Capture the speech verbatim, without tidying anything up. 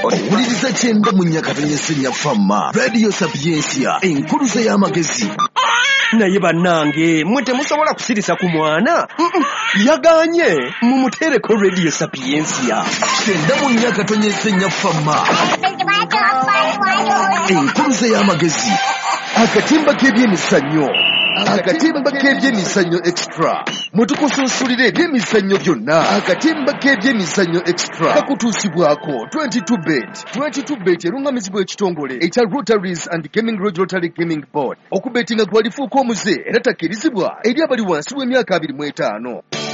owuliriza kyenda mu nnyakatanya essenya famma Radio Sapiensia enkuluze y'amagezi. Naye bannange mwe temusobola kusirisa ku mwana yaganye mumutereko Radio Sapiensia kyenda mu nnyakatanya essenya famma enkuluze y'amagezi. Akatimba k'ebyemizannyo akatimba k'ebyemizannyo extra mutukusunsulira ebyemizannyo byonna. Akatimba k'ebyemizannyo extra kakutuusibwako twenty-two bet. twenty-two bet erungamizibwa ekitongole ekya Rotaries and Gaming Road Rotary Gaming Board. Okubetinga kwalifuuka omuze era takkirizibwa eri abali wansi w'emyaka abiri mu etaano.